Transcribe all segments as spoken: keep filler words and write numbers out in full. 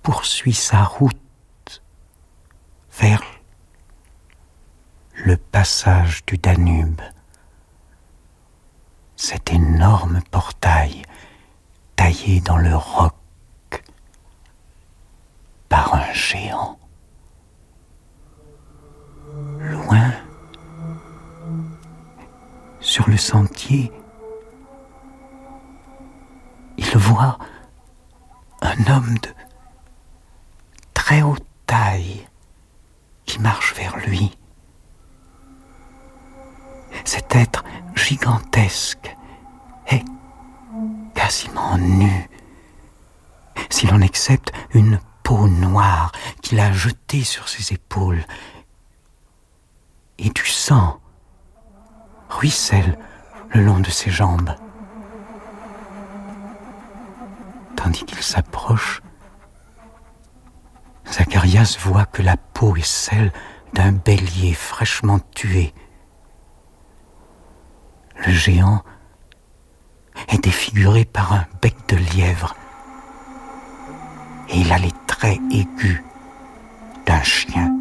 poursuit sa route vers le passage du Danube. Cet énorme portail taillé dans le roc par un géant. Loin, sur le sentier, il voit un homme de très haute taille qui marche vers lui. Cet être gigantesque est quasiment nu, si l'on accepte une peau noire qu'il a jetée sur ses épaules, et du sang ruisselle le long de ses jambes. Tandis qu'il s'approche, Zacharias voit que la peau est celle d'un bélier fraîchement tué. Le géant est défiguré par un bec de lièvre et il a les traits aigus d'un chien.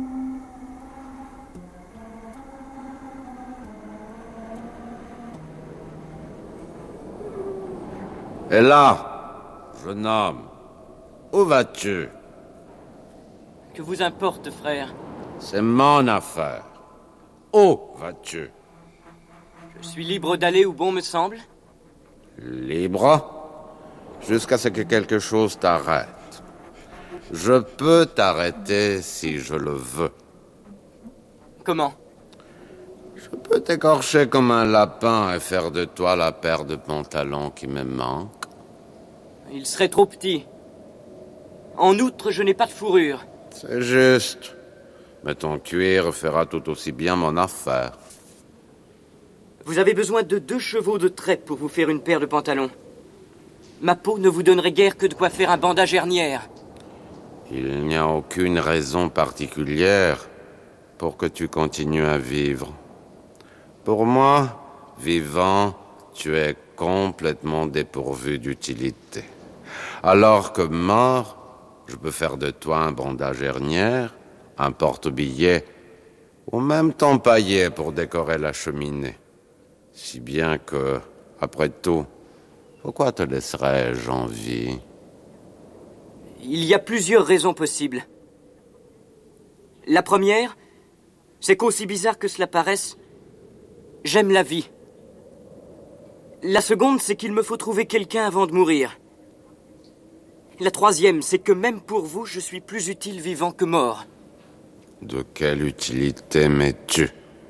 Et là, jeune homme, où vas-tu? Que vous importe, frère? C'est mon affaire. Où vas-tu? Je suis libre d'aller où bon me semble. Libre? Jusqu'à ce que quelque chose t'arrête. Je peux t'arrêter si je le veux. Comment? Je peux t'écorcher comme un lapin et faire de toi la paire de pantalons qui me manque. Il serait trop petit. En outre, je n'ai pas de fourrure. C'est juste. Mais ton cuir fera tout aussi bien mon affaire. Vous avez besoin de deux chevaux de trait pour vous faire une paire de pantalons. Ma peau ne vous donnerait guère que de quoi faire un bandage hernière. Il n'y a aucune raison particulière pour que tu continues à vivre. Pour moi, vivant, tu es complètement dépourvu d'utilité. Alors que mort, je peux faire de toi un bandage hernière, un porte-billet, ou même t'empailler pour décorer la cheminée. Si bien que, après tout, pourquoi te laisserais-je en vie? Il y a plusieurs raisons possibles. La première, c'est qu'aussi bizarre que cela paraisse, j'aime la vie. La seconde, c'est qu'il me faut trouver quelqu'un avant de mourir. La troisième, c'est que même pour vous, je suis plus utile vivant que mort. De quelle utilité m'es-tu?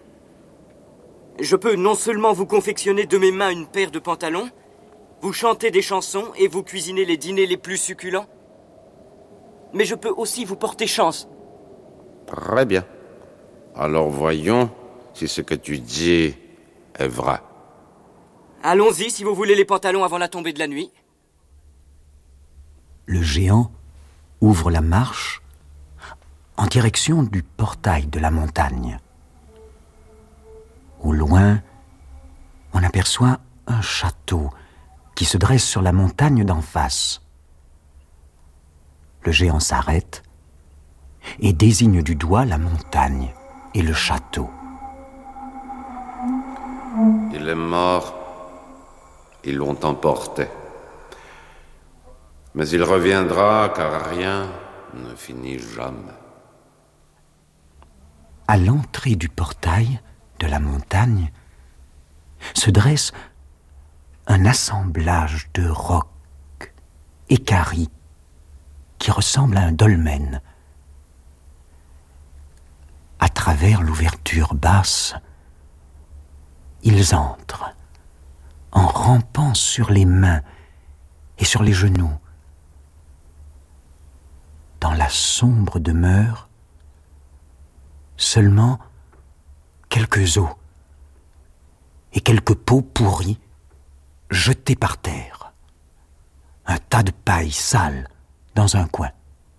Je peux non seulement vous confectionner de mes mains une paire de pantalons, vous chanter des chansons et vous cuisiner les dîners les plus succulents, mais je peux aussi vous porter chance. Très bien. Alors voyons si ce que tu dis est vrai. Allons-y si vous voulez les pantalons avant la tombée de la nuit. Le géant ouvre la marche en direction du portail de la montagne. Au loin, on aperçoit un château qui se dresse sur la montagne d'en face. Le géant s'arrête et désigne du doigt la montagne et le château. Il est mort. Ils l'ont emporté. Mais il reviendra, car rien ne finit jamais. À l'entrée du portail de la montagne se dresse un assemblage de rocs équarris qui ressemble à un dolmen. À travers l'ouverture basse, ils entrent en rampant sur les mains et sur les genoux. Dans la sombre demeure, seulement quelques os et quelques peaux pourries jetées par terre. Un tas de paille sale dans un coin.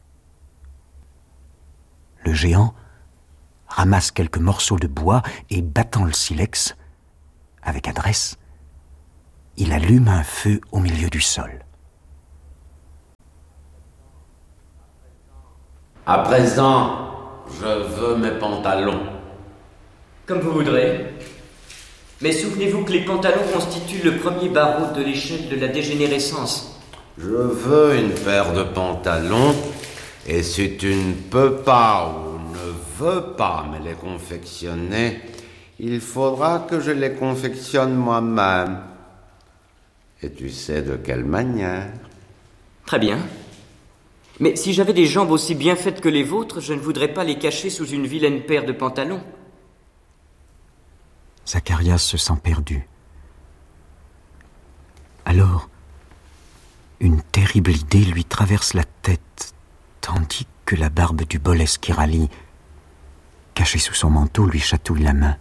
Le géant ramasse quelques morceaux de bois et, battant le silex avec adresse, il allume un feu au milieu du sol. À présent, je veux mes pantalons. Comme vous voudrez. Mais souvenez-vous que les pantalons constituent le premier barreau de l'échelle de la dégénérescence. Je veux une paire de pantalons, et si tu ne peux pas ou ne veux pas me les confectionner, il faudra que je les confectionne moi-même. Et tu sais de quelle manière. Très bien. Mais si j'avais des jambes aussi bien faites que les vôtres, je ne voudrais pas les cacher sous une vilaine paire de pantalons. Zacharias se sent perdu. Alors, une terrible idée lui traverse la tête, tandis que la barbe du Bolès Kirali, cachée sous son manteau, lui chatouille la main.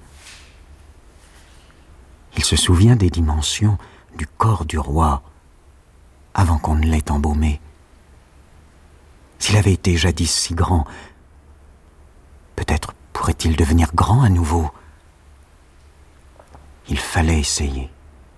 Il se souvient des dimensions du corps du roi, avant qu'on ne l'ait embaumé. S'il avait été jadis si grand, peut-être pourrait-il devenir grand à nouveau. Il fallait essayer.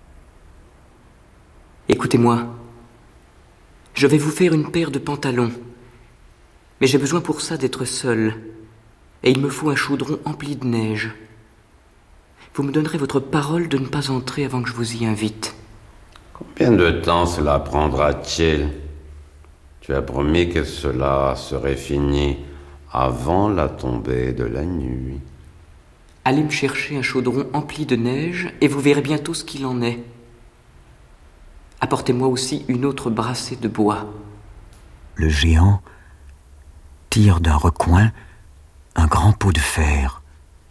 Écoutez-moi. Je vais vous faire une paire de pantalons. Mais j'ai besoin pour ça d'être seul. Et il me faut un chaudron empli de neige. Vous me donnerez votre parole de ne pas entrer avant que je vous y invite. Combien de temps cela prendra-t-il? Tu as promis que cela serait fini avant la tombée de la nuit. Allez me chercher un chaudron empli de neige et vous verrez bientôt ce qu'il en est. Apportez-moi aussi une autre brassée de bois. Le géant tire d'un recoin un grand pot de fer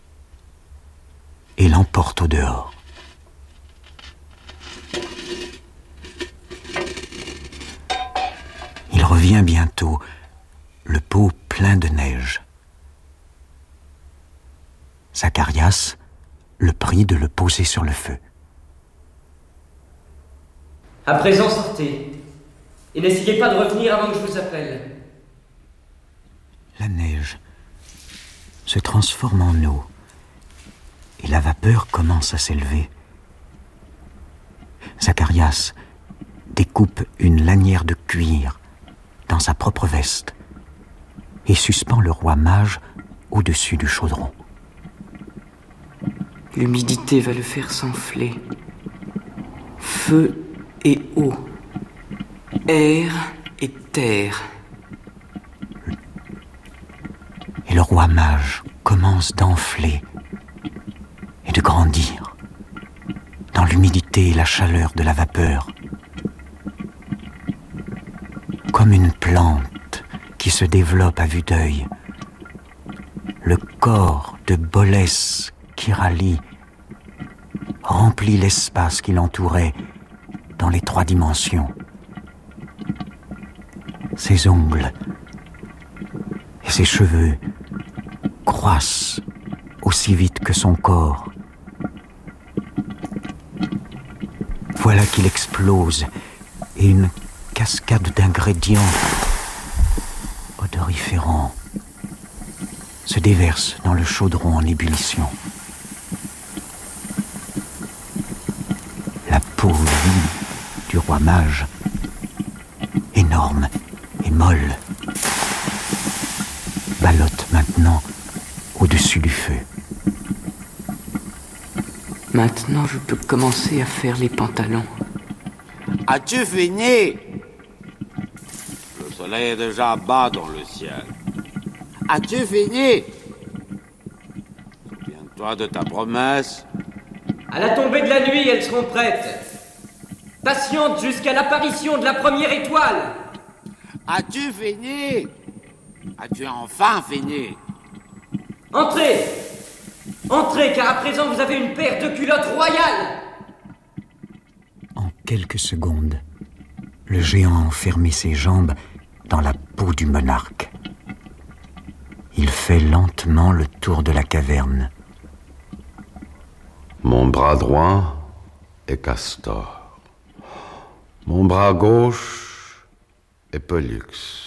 et l'emporte au dehors. Il revient bientôt, le pot plein de neige. Zacharias le prie de le poser sur le feu. À présent, sortez. Et n'essayez pas de revenir avant que je vous appelle. La neige se transforme en eau et la vapeur commence à s'élever. Zacharias découpe une lanière de cuir dans sa propre veste et suspend le roi mage au-dessus du chaudron. L'humidité va le faire s'enfler. Feu et eau. Air et terre. Et le roi mage commence d'enfler et de grandir dans l'humidité et la chaleur de la vapeur. Comme une plante qui se développe à vue d'œil, le corps de Bolès Kirali remplit l'espace qui l'entourait dans les trois dimensions. Ses ongles et ses cheveux croissent aussi vite que son corps. Voilà qu'il explose et une cascade d'ingrédients odoriférants se déverse dans le chaudron en ébullition. La peau vide du roi mage, énorme et molle, ballotte maintenant au-dessus du feu. Maintenant, je peux commencer à faire les pantalons. As-tu fini? Le soleil est déjà bas dans le ciel. As-tu fini? Souviens-toi de ta promesse. À la tombée de la nuit, elles seront prêtes. Patiente jusqu'à l'apparition de la première étoile. As-tu fini? As-tu enfin fini? Entrez! Entrez, car à présent vous avez une paire de culottes royales! En quelques secondes, le géant a enfermé ses jambes dans la peau du monarque. Il fait lentement le tour de la caverne. Mon bras droit est Castor. Mon bras gauche est Pollux.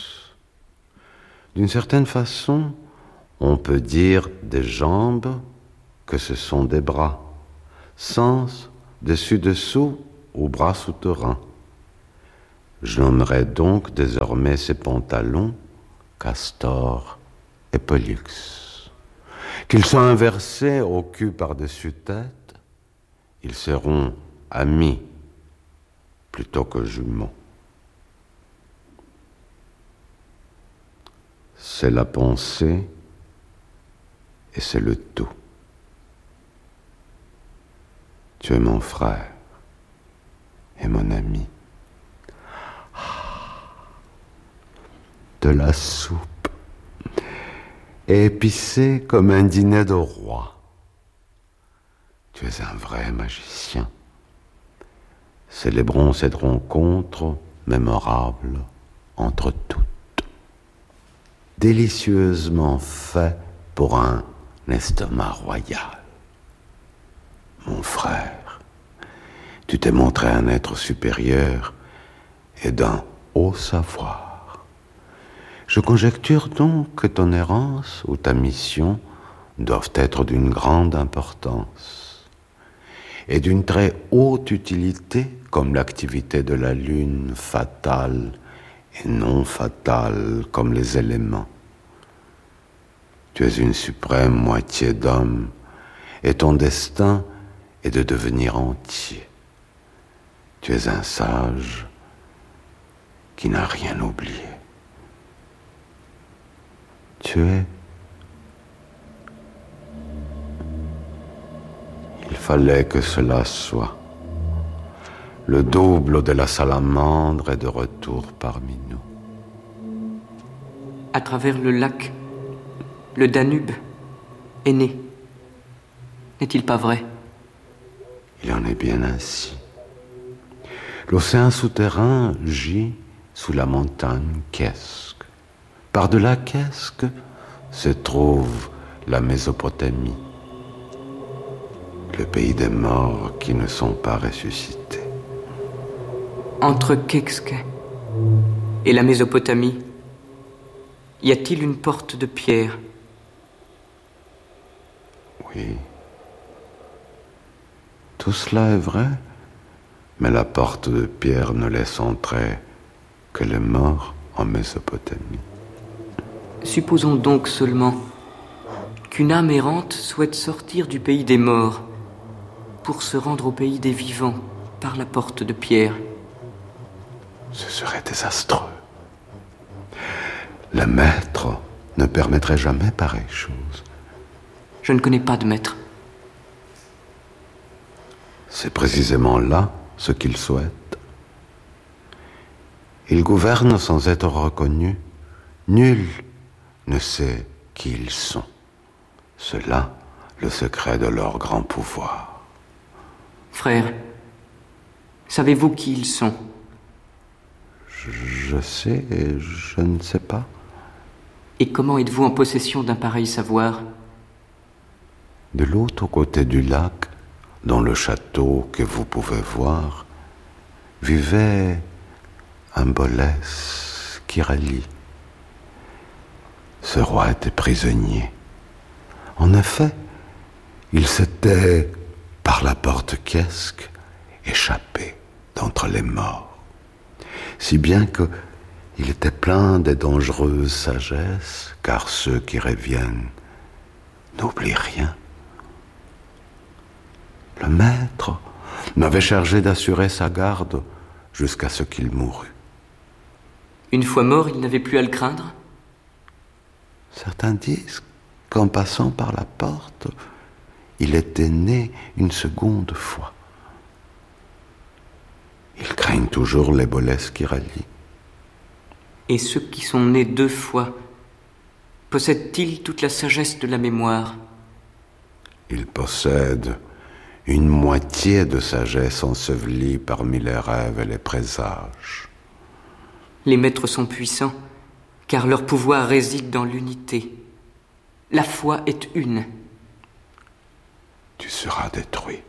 D'une certaine façon, on peut dire des jambes que ce sont des bras, sens dessus-dessous ou bras souterrains. Je nommerai donc désormais ces pantalons Castor et Pollux. Qu'ils soient inversés au cul par-dessus tête, ils seront amis plutôt que jumeaux. C'est la pensée et c'est le tout. Tu es mon frère et mon ami. De la soupe, épicée comme un dîner de roi. Tu es un vrai magicien. Célébrons cette rencontre mémorable entre toutes. Délicieusement fait pour un estomac royal. Mon frère, tu t'es montré un être supérieur et d'un haut savoir. Je conjecture donc que ton errance ou ta mission doivent être d'une grande importance et d'une très haute utilité, comme l'activité de la lune, fatale et non fatale comme les éléments. Tu es une suprême moitié d'homme et ton destin est de devenir entier. Tu es un sage qui n'a rien oublié. Tu es. Il fallait que cela soit. Le double de la salamandre est de retour parmi nous. À travers le lac, le Danube est né. N'est-il pas vrai? Il en est bien ainsi. L'océan souterrain gît sous la montagne Kesque. Par-delà Kesque se trouve la Mésopotamie, le pays des morts qui ne sont pas ressuscités. Entre Kesk et la Mésopotamie, y a-t-il une porte de pierre? Oui. Tout cela est vrai, mais la porte de pierre ne laisse entrer que les morts en Mésopotamie. Supposons donc seulement qu'une âme errante souhaite sortir du pays des morts pour se rendre au pays des vivants par la porte de pierre. Ce serait désastreux. Le maître ne permettrait jamais pareille chose. Je ne connais pas de maître. C'est précisément là ce qu'il souhaite. Ils gouvernent sans être reconnus. Nul ne sait qui ils sont. C'est là le secret de leur grand pouvoir. Frère, savez-vous qui ils sont? Je, je sais et je ne sais pas. Et comment êtes-vous en possession d'un pareil savoir? De l'autre côté du lac, dans le château que vous pouvez voir, vivait un Bolès qui rallie. Ce roi était prisonnier. En effet, il s'était, par la porte Kesque, échappé d'entre les morts, si bien que il était plein de dangereuses sagesses, car ceux qui reviennent n'oublient rien. Le maître m'avait chargé d'assurer sa garde jusqu'à ce qu'il mourût. Une fois mort, il n'avait plus à le craindre? Certains disent qu'en passant par la porte, il était né une seconde fois. Ils craignent toujours les Bolès qui rallient. Et ceux qui sont nés deux fois, possèdent-ils toute la sagesse de la mémoire? Ils possèdent une moitié de sagesse ensevelie parmi les rêves et les présages. Les maîtres sont puissants, car leur pouvoir réside dans l'unité. La foi est une. Tu seras détruit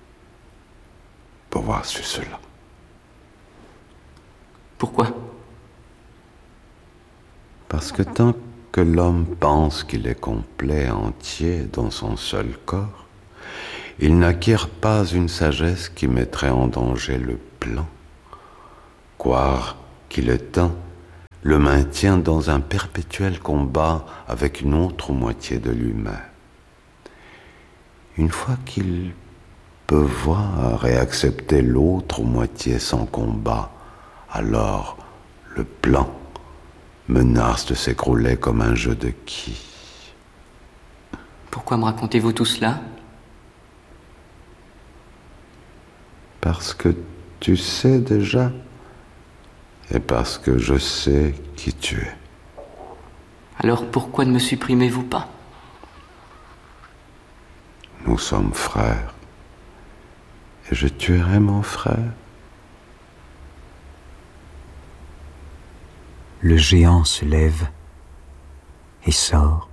pour voir sur cela. Pourquoi? Parce que tant que l'homme pense qu'il est complet, entier dans son seul corps, il n'acquiert pas une sagesse qui mettrait en danger le plan. Croire qu'il est un, le maintient dans un perpétuel combat avec une autre moitié de lui-même. Une fois qu'il peut voir et accepter l'autre moitié sans combat, alors le plan menace de s'écrouler comme un jeu de quilles. Pourquoi me racontez-vous tout cela? Parce que tu sais déjà, et parce que je sais qui tu es. Alors pourquoi ne me supprimez-vous pas? Nous sommes frères, et je tuerai mon frère. Le géant se lève et sort.